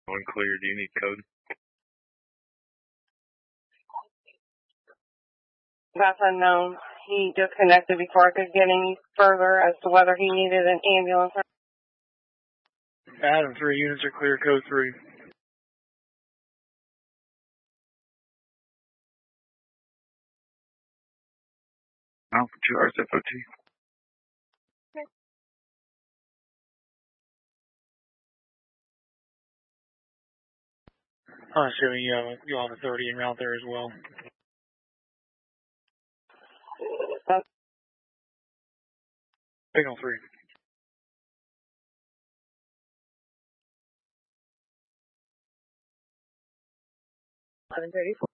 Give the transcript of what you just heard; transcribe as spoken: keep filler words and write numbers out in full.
Unclear, do you need code? That's unknown. He disconnected before I could get any further as to whether he needed an ambulance. Adam, three units are clear, code three. Alpha two R S F O T. Okay. I'm assuming you have, you have a thirty en route there as well. That's Signal three. eleven thirty-four.